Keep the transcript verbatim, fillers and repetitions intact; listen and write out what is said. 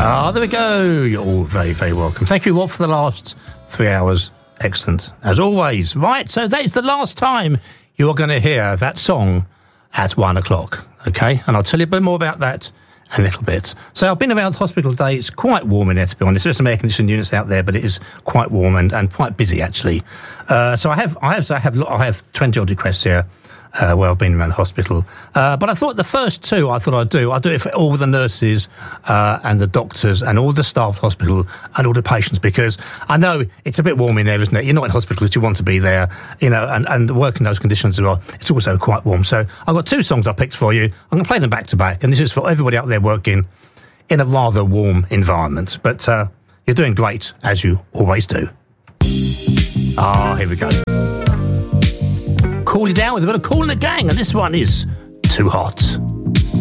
Ah, there we go. You're all very, very welcome. Thank you all for the last three hours. Excellent, as always. Right, so that is the last time you're going to hear that song at one o'clock, okay? And I'll tell you a bit more about that in a little bit. So I've been around the hospital today. It's quite warm in there, to be honest. There's some air-conditioned units out there, but it is quite warm and, and quite busy, actually. Uh, so I have, I have, I have, I have twenty-odd requests here. Uh, where I've been around the hospital. Uh, but I thought the first two I thought I'd do. I'll do it for all the nurses uh, and the doctors and all the staff of the hospital and all the patients, because I know it's a bit warm in there, isn't it? You're not in hospital because you want to be there, you know, and, and work in those conditions as well. It's also quite warm. So I've got two songs I picked for you. I'm going to play them back to back, and this is for everybody out there working in a rather warm environment. But uh, you're doing great, as you always do. Ah, here we go. Cool you down with a bit of Kool and the Gang, and this one is Too Hot.